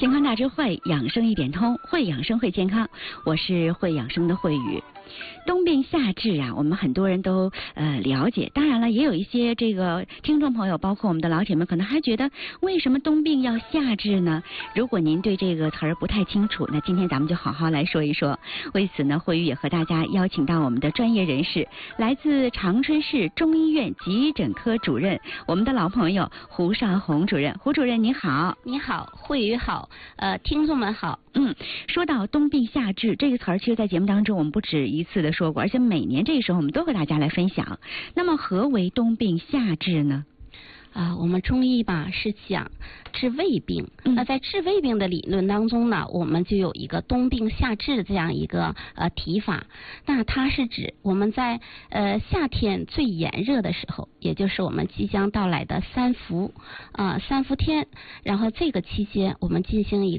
健康大智慧，养生一点通，会养生会健康。我是会养生的慧宇。冬病夏治啊，我们很多人都了解。当然了，也有一些这个听众朋友，包括我们的老铁们，可能还觉得为什么冬病要夏治呢？如果您对这个词儿不太清楚，那今天咱们就好好来说一说。为此呢，慧宇也和大家邀请到我们的专业人士，来自长春市中医院急诊科主任，我们的老朋友胡少红主任。胡主任你好。 你好，慧宇好，听众们好。 说到冬病夏治这个词儿，其实在节目当中我们不止一次的说过，而且每年这个时候我们都和大家来分享。那么何为冬病夏治呢？ 我们中医吧是讲治胃病，那在治胃病的理论当中呢，我们就有一个冬病夏治的这样一个提法。那它是指我们在夏天最炎热的时候，也就是我们即将到来的三伏天，然后这个期间我们进行一